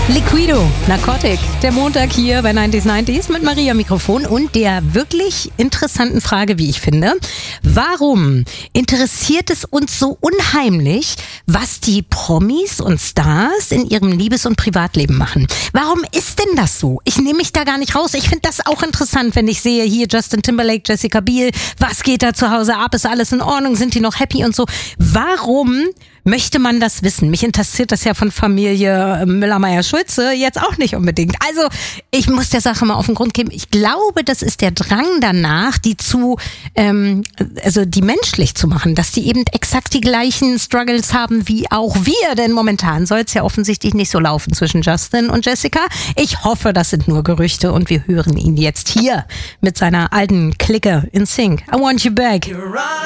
Liquido, Narcotic, der Montag hier bei 90s mit Maria Mikrofon und der wirklich interessanten Frage, wie ich finde. Warum interessiert es uns so unheimlich, was die Promis und Stars in ihrem Liebes- und Privatleben machen? Warum ist denn das so? Ich nehme mich da gar nicht raus. Ich finde das auch interessant, wenn ich sehe, hier Justin Timberlake, Jessica Biel, was geht da zu Hause ab? Ist alles in Ordnung? Sind die noch happy und so? Warum möchte man das wissen? Mich interessiert das ja von Familie Müller-Meyer-Schulze jetzt auch nicht unbedingt. Also ich muss der Sache mal auf den Grund geben. Ich glaube, das ist der Drang danach, die menschlich zu machen, dass die eben exakt die gleichen Struggles haben wie auch wir. Denn momentan soll es ja offensichtlich nicht so laufen zwischen Justin und Jessica. Ich hoffe, das sind nur Gerüchte und wir hören ihn jetzt hier mit seiner alten Clique in Sync. I want you back.